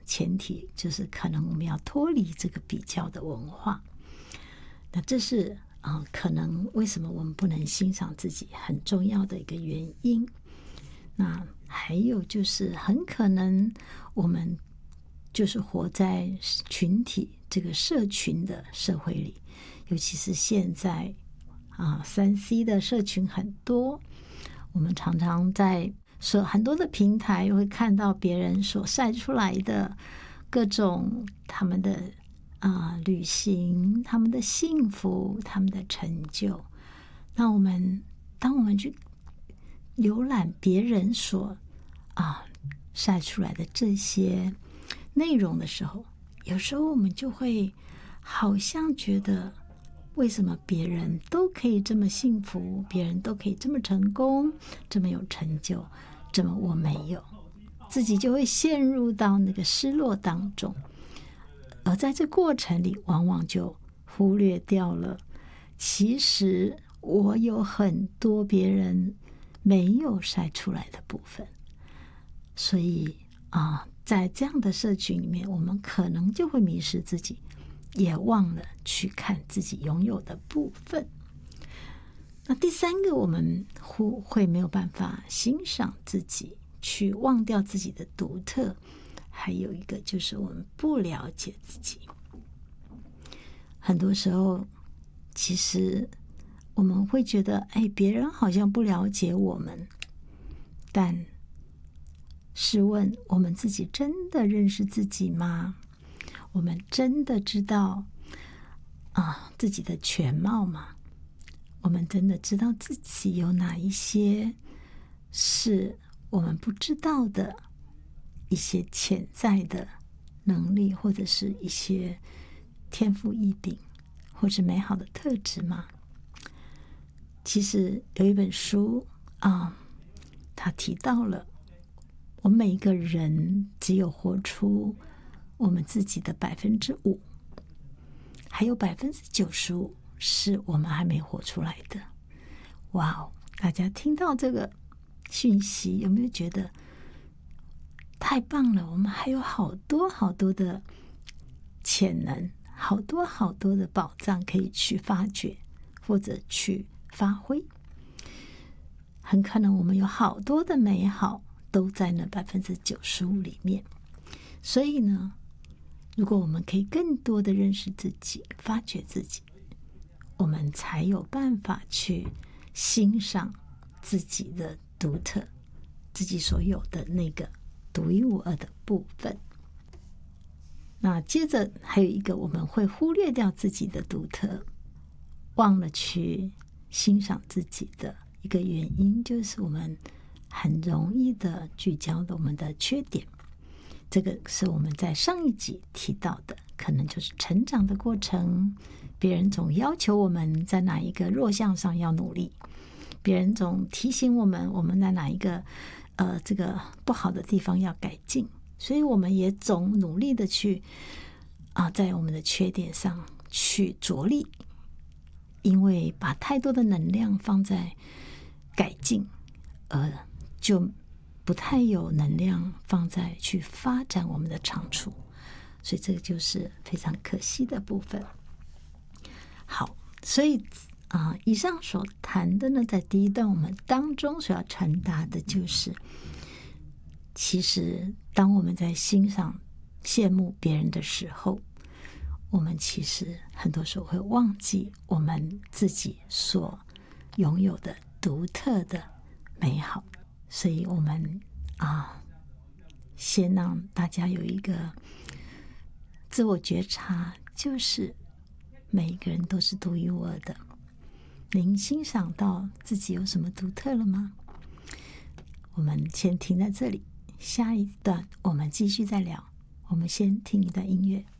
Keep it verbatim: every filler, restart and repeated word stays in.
前提就是可能我们要脱离这个比较的文化。那这是啊、呃，可能为什么我们不能欣赏自己很重要的一个原因。那还有就是很可能我们就是活在群体这个社群的社会里，尤其是现在啊，三 C 的社群很多，我们常常在所很多的平台会看到别人所晒出来的各种他们的啊、呃、旅行、他们的幸福、他们的成就。那我们当我们去浏览别人所啊晒出来的这些内容的时候，有时候我们就会好像觉得，为什么别人都可以这么幸福，别人都可以这么成功，这么有成就，怎么我没有？自己就会陷入到那个失落当中，而在这过程里，往往就忽略掉了，其实我有很多别人没有晒出来的部分。所以啊，在这样的社群里面，我们可能就会迷失自己，也忘了去看自己拥有的部分。那第三个，我们会没有办法欣赏自己，去忘掉自己的独特。还有一个就是我们不了解自己。很多时候，其实我们会觉得，哎，别人好像不了解我们，但试问，我们自己真的认识自己吗？我们真的知道啊自己的全貌吗？我们真的知道自己有哪一些是我们不知道的一些潜在的能力，或者是一些天赋异禀，或是美好的特质吗？其实有一本书啊，他提到了，我们每一个人只有活出我们自己的百分之五，还有百分之九十五是我们还没活出来的。哇哦！大家听到这个讯息，有没有觉得太棒了？我们还有好多好多的潜能，好多好多的宝藏可以去发掘，或者去发挥。很可能我们有好多的美好都在那百分之九十五里面。所以呢，如果我们可以更多的认识自己，发掘自己，我们才有办法去欣赏自己的独特，自己所有的那个独一无二的部分。那接着还有一个，我们会忽略掉自己的独特，忘了去欣赏自己的一个原因，就是我们很容易的聚焦的我们的缺点。这个是我们在上一集提到的，可能就是成长的过程，别人总要求我们在哪一个弱项上要努力，别人总提醒我们我们在哪一个呃这个不好的地方要改进，所以我们也总努力的去啊、呃、在我们的缺点上去着力，因为把太多的能量放在改进，呃就不太有能量放在去发展我们的长处，所以这个就是非常可惜的部分。好，所以啊、呃，以上所谈的呢，在第一段我们当中所要传达的就是，其实当我们在欣赏、羡慕别人的时候，我们其实很多时候会忘记我们自己所拥有的独特的美好。所以我们啊，先让大家有一个自我觉察，就是每一个人都是独一无二的。您欣赏到自己有什么独特了吗？我们先停在这里，下一段我们继续再聊。我们先听一段音乐。